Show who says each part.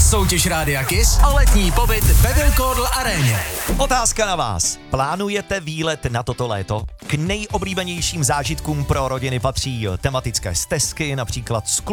Speaker 1: soutěž Rádia Kiss o letní pobyt ve Wilcordle aréně.
Speaker 2: Otázka na vás. Plánujete výlet na toto léto? K nejoblíbenějším zážitkům pro rodiny patří tematické stezky, například s